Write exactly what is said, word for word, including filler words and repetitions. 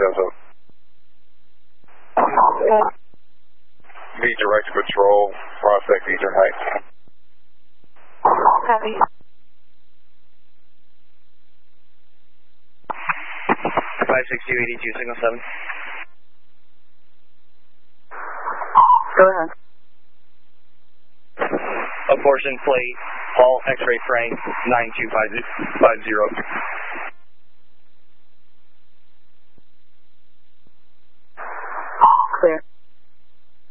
seven seven. Need direct patrol, Prospect Eastern Heights. Copy. five six two eighty-two, signal seven. Go ahead. Abortion plate, Paul X-ray Frank, nine two five zero.